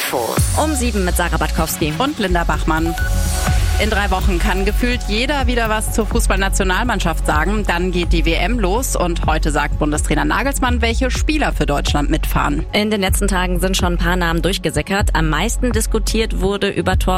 Infos. Um 7 mit Sarah Batkowski. Und Linda Bachmann. In 3 Wochen kann gefühlt jeder wieder was zur Fußballnationalmannschaft sagen. Dann geht die WM los und heute sagt Bundestrainer Nagelsmann, welche Spieler für Deutschland mitfahren. In den letzten Tagen sind schon ein paar Namen durchgesickert. Am meisten diskutiert wurde über